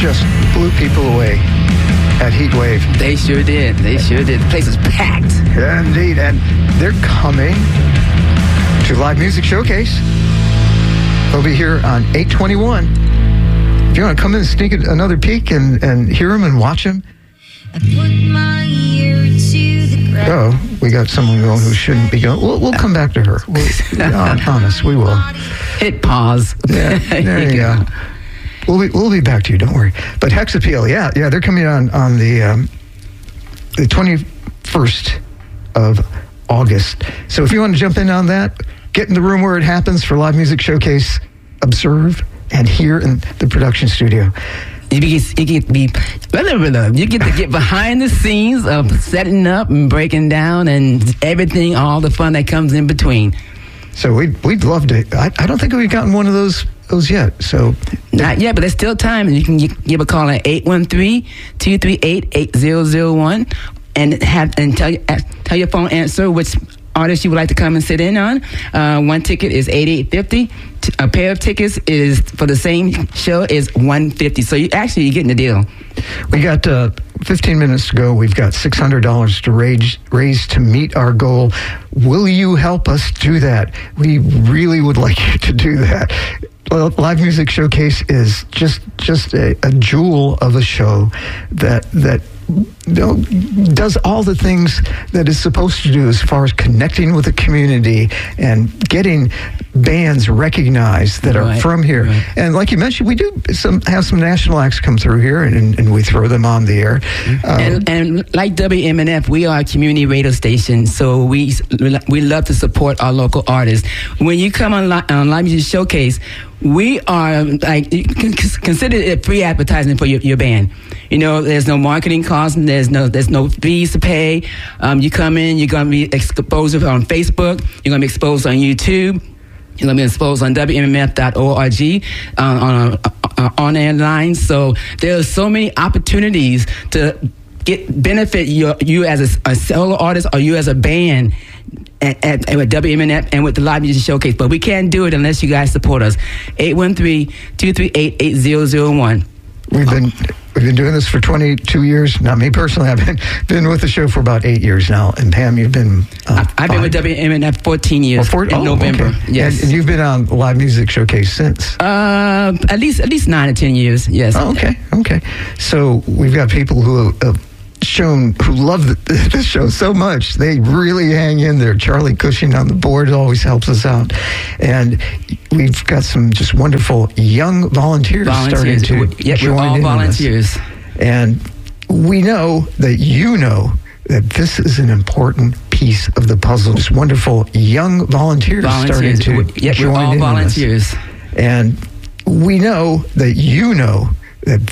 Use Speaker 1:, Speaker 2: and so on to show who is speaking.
Speaker 1: just blew people away at Heatwave.
Speaker 2: They sure did. They sure did. The place is packed.
Speaker 1: Yeah, indeed. And they're coming to Live Music Showcase. They'll be here on 8/21. If you want to come in and sneak another peek and hear them and watch them.
Speaker 3: I put my ear to the ground.
Speaker 1: Oh, we got someone going who shouldn't be going. We'll come back to her. Honest, we will.
Speaker 2: Hit pause.
Speaker 1: Yeah, there you go. We'll be back to you. Don't worry. But Hex Appeal, yeah, they're coming on the 21st of August. So if you want to jump in on that, get in the room where it happens for Live Music Showcase. Observe and hear in the production studio.
Speaker 2: You get to get behind the scenes of setting up and breaking down and everything, all the fun that comes in between.
Speaker 1: So we'd love to. I don't think we've gotten one of those yet. So
Speaker 2: not yet, but there's still time, and you can give a call at 813-238-8001 and tell your phone answer which artist you would like to come and sit in on. One ticket is $88.50. A pair of tickets is for the same show is $150. So you're getting the deal.
Speaker 1: We got 15 minutes to go. We've got $600 to raise to meet our goal. Will you help us do that? We really would like you to do that. Live Music Showcase is just a jewel of a show that does all the things that it's supposed to do as far as connecting with the community and getting bands recognized that are from here. Right. And like you mentioned, we do have some national acts come through here, and we throw them on the air.
Speaker 2: And like WMNF, we are a community radio station, so we love to support our local artists. When you come on Live Music Showcase, we are consider it free advertising for your band. You know, there's no marketing costs, and there's no fees to pay. You come in, you're going to be exposed on Facebook, you're going to be exposed on YouTube, you're going to be exposed on WMNF.org on air lines. So there are so many opportunities to benefit you as a solo artist or you as a band at WMNF and with the Live Music Showcase. But we can't do it unless you guys support us. 813-238-8001.
Speaker 1: We've been doing this for 22 years. Not me personally. I've been with the show for about 8 years now. And Pam, you've been...
Speaker 2: I've been with WMNF 14 years in November.
Speaker 1: Okay.
Speaker 2: Yes.
Speaker 1: And you've been on the Live Music Showcase since?
Speaker 2: At least 9 or 10 years, yes.
Speaker 1: Oh, okay. So we've got people who love the show so much. They really hang in there. Charlie Cushing on the board always helps us out. And we've got some just wonderful young volunteers starting to join
Speaker 2: we're all
Speaker 1: in
Speaker 2: volunteers.
Speaker 1: And we know that that this is an important piece of the puzzle. Just wonderful young volunteers. Starting to join
Speaker 2: we're all
Speaker 1: in
Speaker 2: volunteers.
Speaker 1: And we know that that